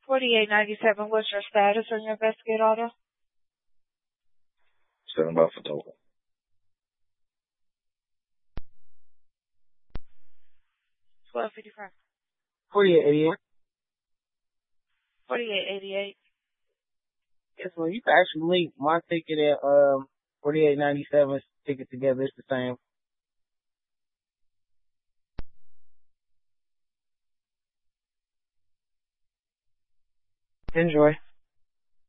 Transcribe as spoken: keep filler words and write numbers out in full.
forty-eight ninety-seven, what's your status on your investigate auto? Seven about for total. twelve fifty-five. forty-eight eighty-eight. forty-eight eighty-eight. Yes, well, you can actually link my ticket and um forty-eight ninety-seven ticket together. It's the same. Enjoy.